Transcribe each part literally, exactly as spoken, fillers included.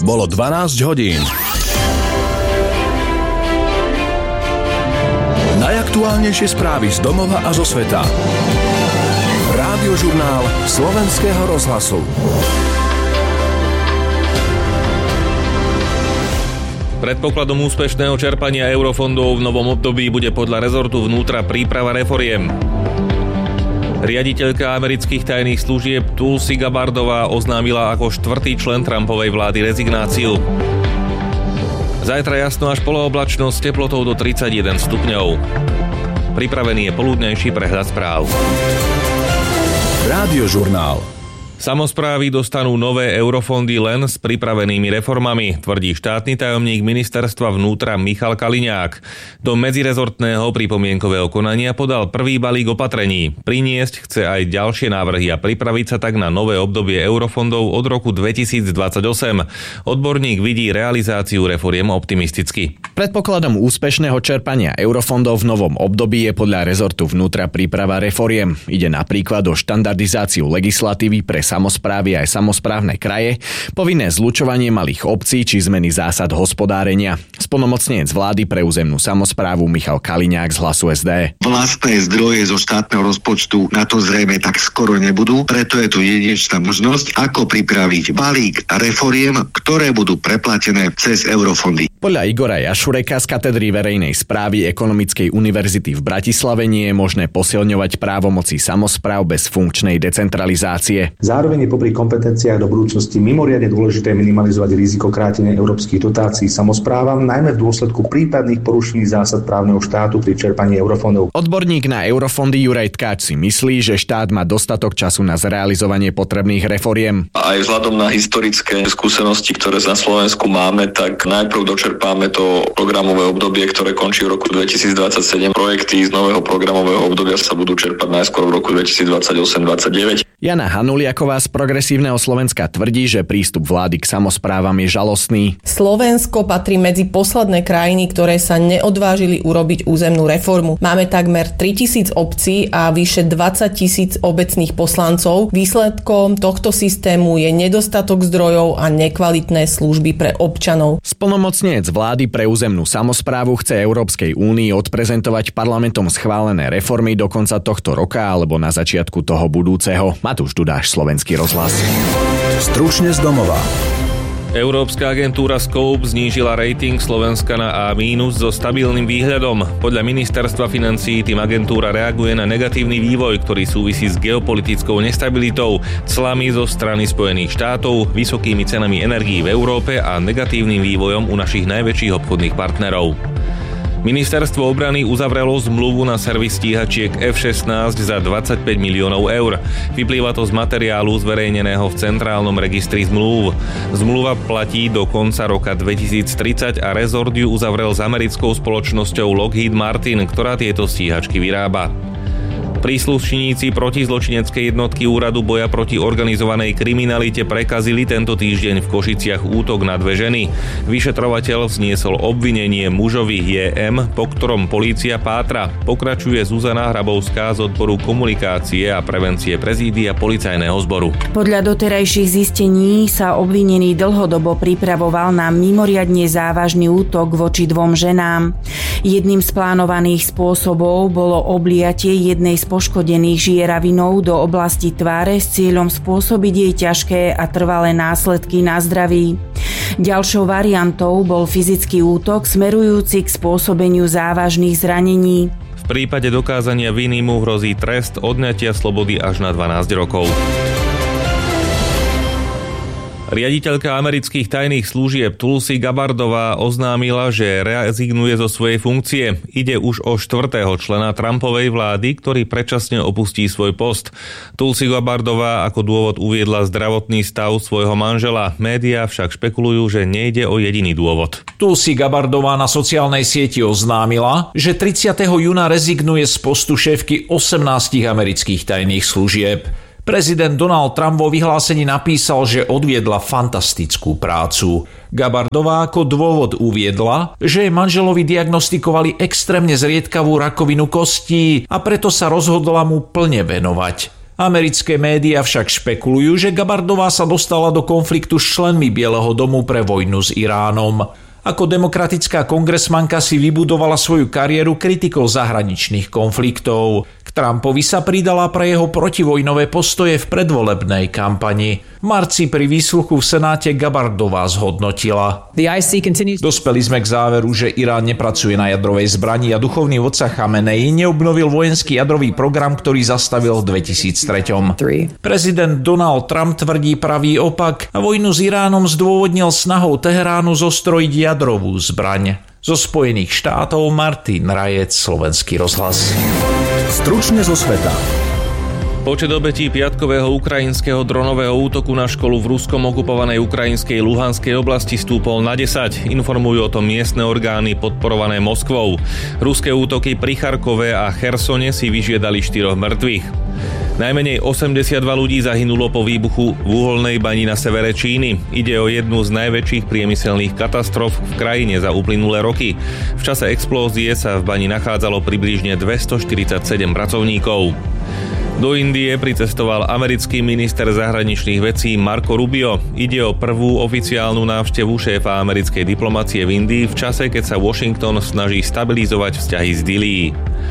Bolo dvanásť hodín. Najaktuálnejšie správy z domova a zo sveta. Rádiožurnál Slovenského rozhlasu. Predpokladom úspešného čerpania eurofondov v novom období bude podľa rezortu vnútra príprava reforiem. Riaditeľka amerických tajných služieb Tulsi Gabbardová oznámila ako štvrtý člen Trumpovej vlády rezignáciu. Zajtra jasno až polooblačno s teplotou do tridsaťjeden stupňov. Pripravený je poludnejší prehľad správ. Rádiožurnál. Samosprávy dostanú nové eurofondy len s pripravenými reformami, tvrdí štátny tajomník ministerstva vnútra Michal Kaliňák. Do medzirezortného pripomienkového konania podal prvý balík opatrení. Priniesť chce aj ďalšie návrhy a pripraviť sa tak na nové obdobie eurofondov od roku dvetisícdvadsaťosem. Odborník vidí realizáciu reforiem optimisticky. Predpokladom úspešného čerpania eurofondov v novom období je podľa rezortu vnútra príprava reforiem. Ide napríklad o štandardizáciu legislatívy pre samosprávy aj samosprávne kraje, povinné zlučovanie malých obcí či zmeny zásad hospodárenia. Splnomocnenec vlády pre územnú samosprávu Michal Kaliňák z Hlasu es dé. Vlastné zdroje zo štátneho rozpočtu na to zrejme tak skoro nebudú, preto je tu jedinečná možnosť, ako pripraviť balík reforiem, ktoré budú preplatené cez eurofondy. Podľa Igora Jašureka z katedry verejnej správy Ekonomickej univerzity v Bratislave nie je možné posilňovať právomoci samospráv bez funkčnej decentralizácie. Zároveň je popri kompetenciách do budúcnosti mimoriadne dôležité minimalizovať riziko krátenia európskych dotácií samosprávam, najmä v dôsledku prípadných porušení zásad právneho štátu pri čerpaní eurofondov. Odborník na eurofondy Juraj Tkáč si myslí, že štát má dostatok času na zrealizovanie potrebných reforiem. Aj vzhľadom na historické skúsenosti, ktoré na Slovensku máme, tak najprv dočerpáme to programové obdobie, ktoré končí v roku dvetisícdvadsaťsedem. Projekty z nového programového obdobia sa budú čerpať najskôr v roku dvetisícdvadsaťosem dvadsaťdeväť. Jana Hanuliaková z Progresívneho Slovenska tvrdí, že prístup vlády k samosprávam je žalostný. Slovensko patrí medzi posledné krajiny, ktoré sa neodvážili urobiť územnú reformu. Máme takmer tritisíc obcí a vyše dvadsať tisíc obecných poslancov. Výsledkom tohto systému je nedostatok zdrojov a nekvalitné služby pre občanov. Splnomocnenec vlády pre územnú samosprávu chce Európskej únii odprezentovať parlamentom schválené reformy do konca tohto roka alebo na začiatku toho budúceho. Matúš Dudáš, Slovenský rozhlas. Stručne z domova. Európska agentúra Scope znížila rating Slovenska na A- so stabilným výhľadom. Podľa ministerstva financií tým agentúra reaguje na negatívny vývoj, ktorý súvisí s geopolitickou nestabilitou, clami zo strany Spojených štátov, vysokými cenami energií v Európe a negatívnym vývojom u našich najväčších obchodných partnerov. Ministerstvo obrany uzavrelo zmluvu na servis stíhačiek ef šestnásť za dvadsaťpäť miliónov eur. Vyplýva to z materiálu zverejneného v Centrálnom registri zmluv. Zmluva platí do konca roka dvetisíctridsať a rezort ju uzavrel s americkou spoločnosťou Lockheed Martin, ktorá tieto stíhačky vyrába. Príslušníci protizločineckej jednotky Úradu boja proti organizovanej kriminalite prekazili tento týždeň v Košiciach útok na dve ženy. Vyšetrovateľ vzniesol obvinenie mužovi jé em, po ktorom polícia pátra. Pokračuje Zuzana Hrabovská z odboru komunikácie a prevencie prezídia policajného zboru. Podľa doterajších zistení sa obvinený dlhodobo pripravoval na mimoriadne závažný útok voči dvom ženám. Jedným z plánovaných spôsobov bolo obliatie jednej z poškodených žieravinou do oblasti tváre s cieľom spôsobiť jej ťažké a trvalé následky na zdraví. Ďalšou variantou bol fyzický útok smerujúci k spôsobeniu závažných zranení. V prípade dokázania viny mu hrozí trest odňatia slobody až na dvanásť rokov. Riaditeľka amerických tajných služieb Tulsi Gabbardová oznámila, že rezignuje zo svojej funkcie. Ide už o štvrtého člena Trumpovej vlády, ktorý predčasne opustí svoj post. Tulsi Gabbardová ako dôvod uviedla zdravotný stav svojho manžela. Médiá však špekulujú, že nejde o jediný dôvod. Tulsi Gabbardová na sociálnej sieti oznámila, že tridsiateho júna rezignuje z postu šéfky osemnástich amerických tajných služieb. Prezident Donald Trump vo vyhlásení napísal, že odviedla fantastickú prácu. Gabbardová ako dôvod uviedla, že jej manželovi diagnostikovali extrémne zriedkavú rakovinu kostí a preto sa rozhodla mu plne venovať. Americké médiá však špekulujú, že Gabardová sa dostala do konfliktu s členmi Bieleho domu pre vojnu s Iránom. Ako demokratická kongresmanka si vybudovala svoju kariéru kritikou zahraničných konfliktov. K Trumpovi sa pridala pre jeho protivojnové postoje v predvolebnej kampani. V marci pri výsluchu v Senáte Gabardová zhodnotila: Dospeli sme k záveru, že Irán nepracuje na jadrovej zbrani a duchovný vodca Chamenei neobnovil vojenský jadrový program, ktorý zastavil v dvetisíctri. Prezident Donald Trump tvrdí pravý opak a vojnu s Iránom zdôvodnil snahou Teheránu zostrojiť jadrovú zbraň. Zo Spojených štátov Martin Rajec, Slovenský rozhlas. Stručne zo sveta. Počet obetí piatkového ukrajinského dronového útoku na školu v ruskom okupovanej ukrajinskej Luhanskej oblasti stúpol na desať. Informujú o tom miestne orgány podporované Moskvou. Ruské útoky pri Charkove a Chersone si vyžiadali štyroch mŕtvych. Najmenej osemdesiatdva ľudí zahynulo po výbuchu v uholnej bani na severe Číny. Ide o jednu z najväčších priemyselných katastrof v krajine za uplynulé roky. V čase explózie sa v bani nachádzalo približne dvestoštyridsaťsedem pracovníkov. Do Indie pricestoval americký minister zahraničných vecí Marco Rubio. Ide o prvú oficiálnu návštevu šéfa americkej diplomacie v Indii v čase, keď sa Washington snaží stabilizovať vzťahy s Dillí.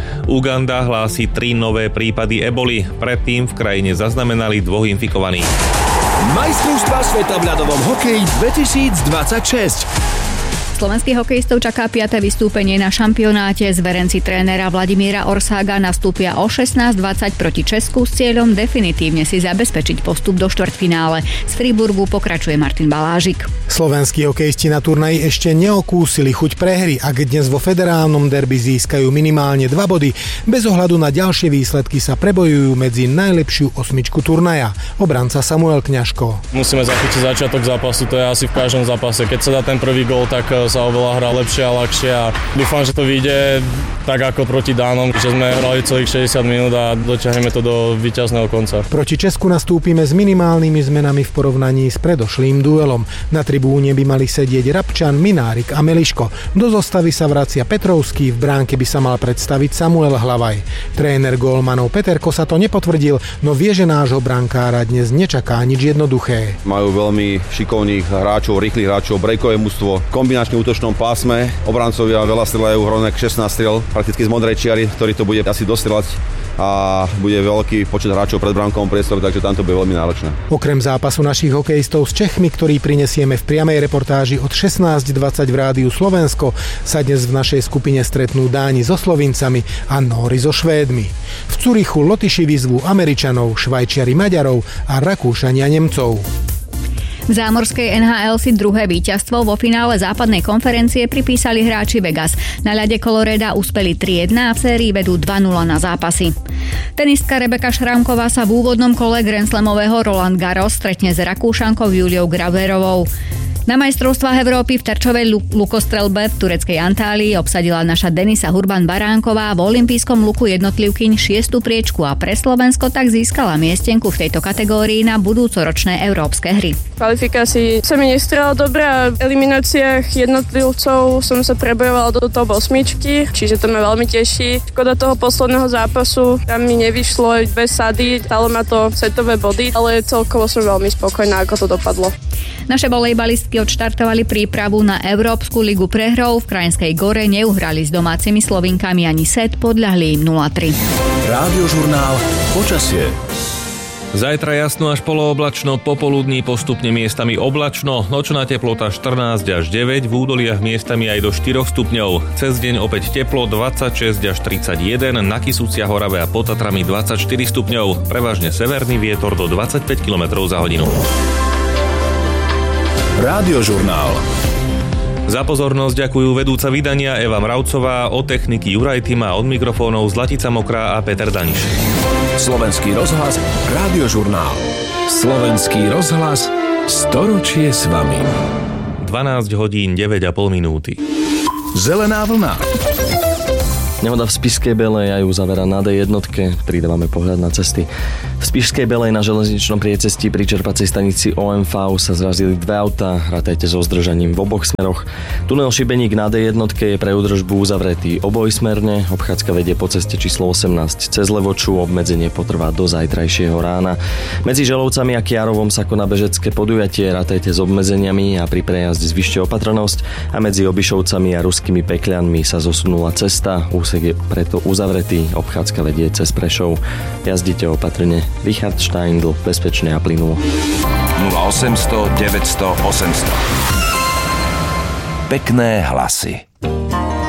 Uganda hlási tri nové prípady eboli. Predtým v krajine zaznamenali dvoch infikovaných. Majstrovstvá sveta v ľadovom hokeji dvetisícdvadsaťšesť. Slovenských hokejistov čaká piate vystúpenie na šampionáte. Zverenci trénera Vladimíra Orsága nastúpia o šestnásť dvadsať proti Česku s cieľom definitívne si zabezpečiť postup do štvrťfinále. Z Friburgu pokračuje Martin Balážik. Slovenskí hokejisti na turnaji ešte neokúsili chuť prehry, ak dnes vo federálnom derby získajú minimálne dva body. Bez ohľadu na ďalšie výsledky sa prebojujú medzi najlepšiu osmičku turnaja. Obranca Samuel Kňažko. Musíme zachytiť začiatok zápasu, to je asi v každom zápase. Keď sa dá ten prvý gól, tak sa oveľa hrá lepšie a ľahšie a dúfam, že to vyjde tak ako proti Dánom, že sme hrali celých šesťdesiat minút a dotiahneme to do víťazného konca. Proti Česku nastúpime s minimálnymi zmenami v porovnaní s predošlým duelom. Na tribúne by mali sedieť Rabčan, Minárik a Meliško. Do zostavy sa vracia Petrovský, v bránke by sa mal predstaviť Samuel Hlavaj. Tréner gólmanov Peterko sa to nepotvrdil, no vie, že nášho brankára dnes nečaká nič jednoduché. Majú veľmi šikovných hráčov, rýchlych hráčov, brejkové mužstvo, kombinačný útočnom pásme. Obrancovia veľa strelajú, Hronek šestnásť strel, prakticky z modrej čiary, ktorý to bude asi dostrelať a bude veľký počet hráčov pred bránkovom priestoru, takže tam to bude veľmi náročné. Okrem zápasu našich hokejistov s Čechmi, ktorý prinesieme v priamej reportáži od šestnásť dvadsať v rádiu Slovensko, sa dnes v našej skupine stretnú Dáni so Slovincami a Nóri so Švédmi. V Curychu Lotyši vyzvú Američanov, Švajčiari Maďarov a Rakúšania Nemcov. V zámorskej en há el si druhé víťazstvo vo finále západnej konferencie pripísali hráči Vegas. Na ľade Coloreda uspeli tri jedna a v sérii vedú dva nula na zápasy. Tenistka Rebeka Šrámková sa v úvodnom kole Grand Slamového Roland Garros stretne s Rakúšankou Juliou Graverovou. Na majstrovstvách Európy v terčovej lukostrelbe v tureckej Antálii obsadila naša Denisa Hurban-Baránková v olympijskom luku jednotlivkyň šiestu priečku a pre Slovensko tak získala miestenku v tejto kategórii na budúcoročné európske hry. V kvalifikácii sa mi nestrela dobre a v elimináciách jednotlivcov som sa prebojovala do top osmičky, čiže to ma veľmi teší. Škoda toho posledného zápasu, tam mi nevyšlo bez sady, dalo ma to setové body, ale celkovo som veľmi spokojná, ako to dopadlo. Naše volejbalistky odštartovali prípravu na Európsku ligu prehrov. V Krajinskej Gore neuhrali s domácimi Slovinkami ani set, podľahli im nula tri. Rádiožurnál Počasie. Zajtra jasno až polooblačno, popoludní postupne miestami oblačno, nočná teplota štrnásť až deväť, v údoliach miestami aj do štyroch stupňov. Cez deň opäť teplo dvadsaťšesť až tridsaťjeden, na Kisucia, Horave a pod Tatrami dvadsaťštyri stupňov, prevažne severný vietor do dvadsaťpäť kilometrov za hodinu. Rádiožurnál. Za pozornosť ďakujú vedúca vydania Eva Mravcová, od techniky Juraj Tima, od mikrofónov Zlatica Mokrá a Peter Daniš. Slovenský rozhlas, Rádiožurnál. Slovenský rozhlas, storočie s vami. dvanásť hodín deväť a pol minúty. Zelená vlna. Nehoda v Spišskej Belej, ja ju uzavera na dé jednotke, pridávame pohľad na cesty. V Spišskej Belej na železničnom priecestí pri čerpacej stanici ó em vé sa zrazili dve autá, ratajte so zdržaním v oboch smeroch. Tunel Šibeník na dé jedna je pre údržbu uzavretý obojsmerne, obchádzka vedie po ceste číslo osemnásť cez Levoču, obmedzenie potrvá do zajtrajšieho rána. Medzi Želovcami a Kiarovom sa koná bežecké podujatie, ratajte s obmedzeniami a pri prejazde zvyšte opatrnosť a medzi Obišovcami a Ruskými Pekľanmi sa zosunula cesta, úsek je preto uzavretý, obchádzka vedie cez Prešov. Jazdite opatrne. Richard Steindl, bezpečne a plynulo. nula osem nula nula deväť nula nula osem nula nula. Pekné hlasy.